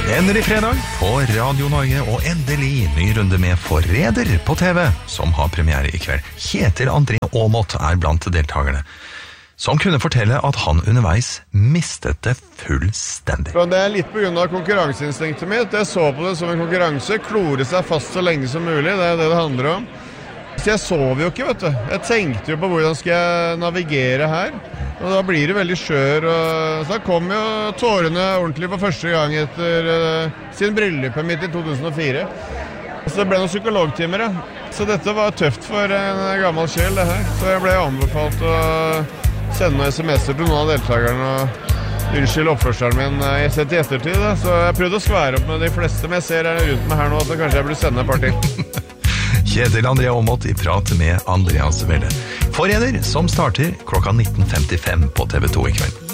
Endelig fredag på Radio Norge, og endelig ny runde med Forræder på TV, som har premiere i kveld. Kjetil André Aamodt blant deltakerne, som kunne fortelle at han underveis mistet det fullstendig. Det litt på grunn av konkurranseinstinktet mitt. Jeg så på det som en konkurranse, klore seg fast så lenge som mulig, det det handler om. Så jeg sov jo ikke, vet du. Jeg tenkte jo på hvordan skal jeg navigere her. Og da blir det veldig skjør. Så da kom jo tårene ordentlig på første gang etter sin bryllupet mitt i 2004. Så det ble noen psykologtimer, ja. Så dette var tøft for en gammel sjel, det her. Så jeg ble anbefalt å sende noen sms'er til noen av deltakerne og unnskyld oppførselen min sett i ettertid. Da. Så jeg prøvde å skvære opp med de fleste, men jeg ser rundt meg her nå at kanskje jeg burde sende et par til. Kjetil André Aamodt i prat med Andreas Welle. Forræder som starter klokka 19.55 på TV 2 i kveld.